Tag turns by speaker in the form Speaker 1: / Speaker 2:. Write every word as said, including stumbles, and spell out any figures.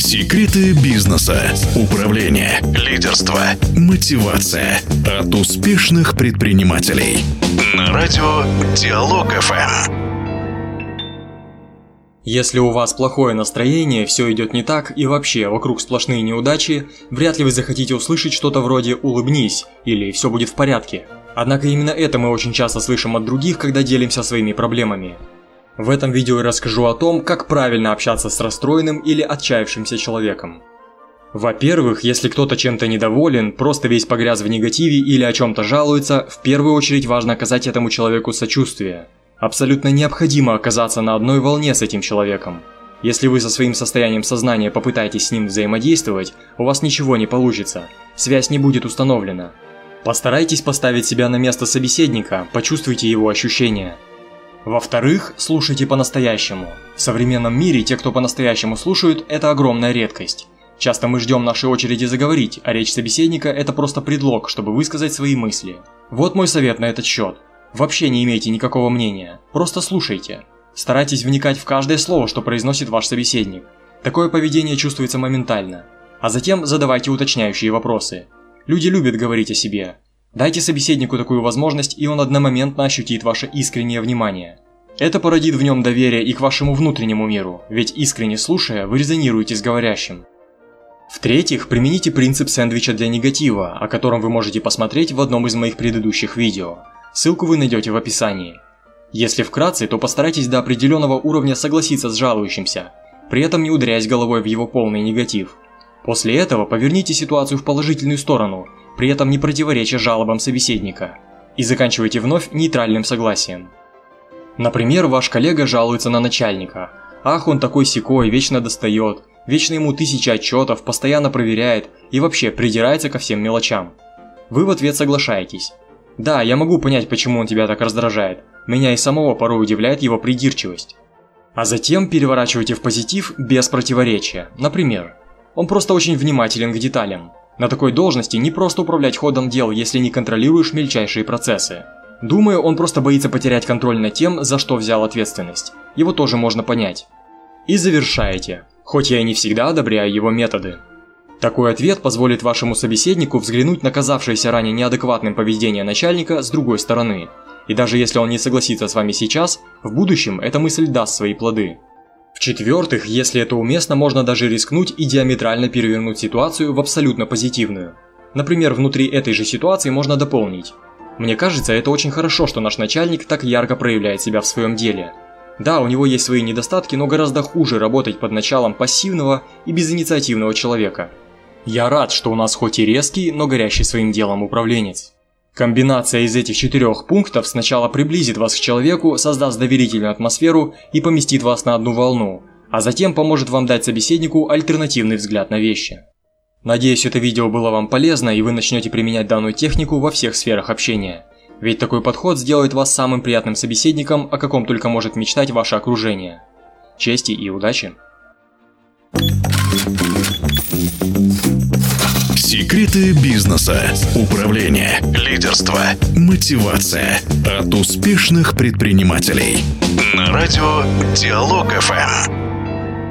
Speaker 1: Секреты бизнеса, управления, лидерства, мотивация от успешных предпринимателей. На радио Диалог эф эм.
Speaker 2: Если у вас плохое настроение, все идет не так и вообще вокруг сплошные неудачи, вряд ли вы захотите услышать что-то вроде «улыбнись» или «все будет в порядке». Однако именно это мы очень часто слышим от других, когда делимся своими проблемами. В этом видео я расскажу о том, как правильно общаться с расстроенным или отчаявшимся человеком. Во-первых, если кто-то чем-то недоволен, просто весь погряз в негативе или о чем-то жалуется, в первую очередь важно оказать этому человеку сочувствие. Абсолютно необходимо оказаться на одной волне с этим человеком. Если вы со своим состоянием сознания попытаетесь с ним взаимодействовать, у вас ничего не получится, связь не будет установлена. Постарайтесь поставить себя на место собеседника, почувствуйте его ощущения. Во-вторых, слушайте по-настоящему. В современном мире те, кто по-настоящему слушают, это огромная редкость. Часто мы ждем нашей очереди заговорить, а речь собеседника – это просто предлог, чтобы высказать свои мысли. Вот мой совет на этот счет. Вообще не имейте никакого мнения, просто слушайте. Старайтесь вникать в каждое слово, что произносит ваш собеседник. Такое поведение чувствуется моментально. А затем задавайте уточняющие вопросы. Люди любят говорить о себе. Дайте собеседнику такую возможность, и он одномоментно ощутит ваше искреннее внимание. Это породит в нем доверие и к вашему внутреннему миру, ведь искренне слушая, вы резонируете с говорящим. В-третьих, примените принцип сэндвича для негатива, о котором вы можете посмотреть в одном из моих предыдущих видео. Ссылку вы найдете в описании. Если вкратце, то постарайтесь до определенного уровня согласиться с жалующимся, при этом не ударяясь головой в его полный негатив. После этого поверните ситуацию в положительную сторону, при этом не противореча жалобам собеседника, и заканчивайте вновь нейтральным согласием. Например, ваш коллега жалуется на начальника. Ах, он такой-сякой, вечно достает, вечно ему тысячи отчетов, постоянно проверяет и вообще придирается ко всем мелочам. Вы в ответ соглашаетесь. Да, я могу понять, почему он тебя так раздражает. Меня и самого порой удивляет его придирчивость. А затем переворачивайте в позитив без противоречия. Например, он просто очень внимателен к деталям. На такой должности не просто управлять ходом дел, если не контролируешь мельчайшие процессы. Думаю, он просто боится потерять контроль над тем, за что взял ответственность. Его тоже можно понять. И завершаете. Хоть я и не всегда одобряю его методы. Такой ответ позволит вашему собеседнику взглянуть на казавшееся ранее неадекватным поведение начальника с другой стороны. И даже если он не согласится с вами сейчас, в будущем эта мысль даст свои плоды. В-четвертых, если это уместно, можно даже рискнуть и диаметрально перевернуть ситуацию в абсолютно позитивную. Например, внутри этой же ситуации можно дополнить. Мне кажется, это очень хорошо, что наш начальник так ярко проявляет себя в своем деле. Да, у него есть свои недостатки, но гораздо хуже работать под началом пассивного и безинициативного человека. Я рад, что у нас хоть и резкий, но горящий своим делом управленец. Комбинация из этих четырех пунктов сначала приблизит вас к человеку, создаст доверительную атмосферу и поместит вас на одну волну, а затем поможет вам дать собеседнику альтернативный взгляд на вещи. Надеюсь, это видео было вам полезно и вы начнете применять данную технику во всех сферах общения. Ведь такой подход сделает вас самым приятным собеседником, о каком только может мечтать ваше окружение. Чести и удачи!
Speaker 1: Секреты бизнеса, управления, лидерства, мотивация от успешных предпринимателей. На радио Диалог эф эм.